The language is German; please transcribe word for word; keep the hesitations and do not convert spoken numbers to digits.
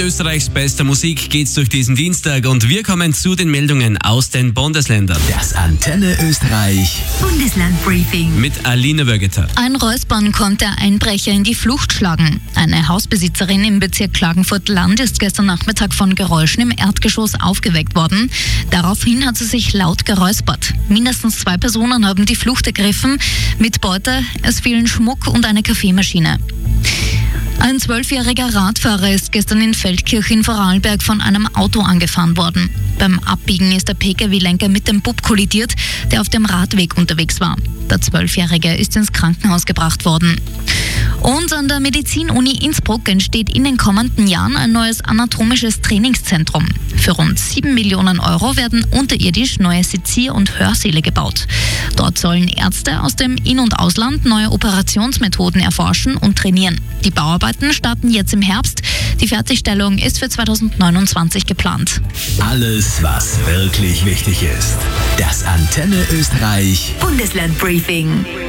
Österreichs bester Musik geht's durch diesen Dienstag und wir kommen zu den Meldungen aus den Bundesländern. Das Antenne Österreich Bundeslandbriefing Mit Alina Wögeter. Ein Räuspern konnte Einbrecher in die Flucht schlagen. Eine Hausbesitzerin im Bezirk Klagenfurt-Land ist gestern Nachmittag von Geräuschen im Erdgeschoss aufgeweckt worden. Daraufhin hat sie sich laut geräuspert. Mindestens zwei Personen haben die Flucht ergriffen. Mit Beute, es fehlen Schmuck und eine Kaffeemaschine. Ein zwölfjähriger Radfahrer ist gestern in Feldkirch in Vorarlberg von einem Auto angefahren worden. Beim Abbiegen ist der Pkw-Lenker mit dem Bub kollidiert, der auf dem Radweg unterwegs war. Der Zwölfjährige ist ins Krankenhaus gebracht worden. Und an der Medizin-Uni Innsbruck entsteht in den kommenden Jahren ein neues anatomisches Trainingszentrum. Für rund sieben Millionen Euro werden unterirdisch neue Sezier- und Hörsäle gebaut. Dort sollen Ärzte aus dem In- und Ausland neue Operationsmethoden erforschen und trainieren. Die Bauarbeiten starten jetzt im Herbst. Die Fertigstellung ist für zweitausendneunundzwanzig geplant. Alles, was wirklich wichtig ist. Das Antenne Österreich Bundeslandbriefing.